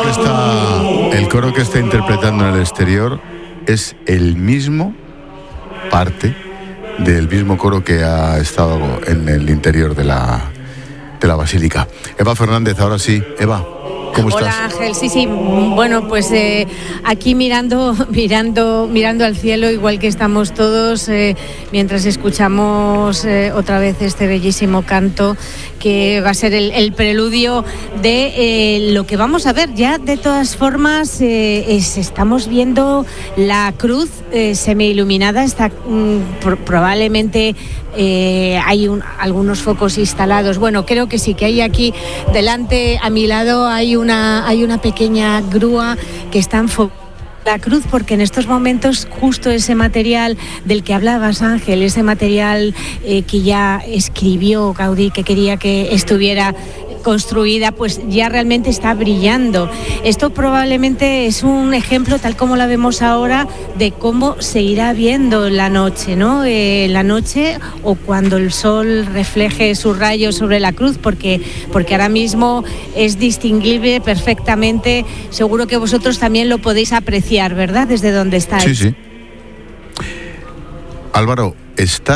coro que está interpretando en el exterior es el mismo parte del mismo coro que ha estado en el interior de la basílica. Eva Fernández, ahora sí. Eva, ¿cómo estás? Hola Ángel, sí, bueno, pues aquí mirando al cielo, igual que estamos todos, mientras escuchamos otra vez este bellísimo canto que va a ser el preludio de lo que vamos a ver. Ya de todas formas estamos viendo la cruz semi-iluminada, está probablemente hay algunos focos instalados. Bueno, creo que sí, que hay aquí delante a mi lado hay una pequeña grúa que está enfocada la cruz, porque en estos momentos justo ese material del que hablabas, Ángel, ese material que ya escribió Gaudí, que quería que estuviera construida, pues ya realmente está brillando. Esto probablemente es un ejemplo, tal como la vemos ahora, de cómo se irá viendo la noche, ¿no? La noche, o cuando el sol refleje sus rayos sobre la cruz, porque ahora mismo es distinguible perfectamente. Seguro que vosotros también lo podéis apreciar, ¿verdad? Desde donde estáis. Sí. Álvaro, está